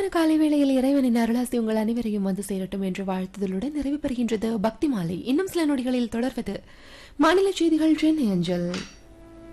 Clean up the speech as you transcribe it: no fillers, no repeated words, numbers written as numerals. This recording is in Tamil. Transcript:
இனிமையான காலை வேளையில் இறைவனின் அருளாசி உங்கள் அனைவரையும் வந்து சேரட்டும் என்ற வாழ்த்துதலுடன் நிறைவு பெறுகின்றது பக்தி மாலை. இன்னும் சில நொடிகளில் தொடர்வது மாநில செய்திகள் சென்னை அஞ்சல்.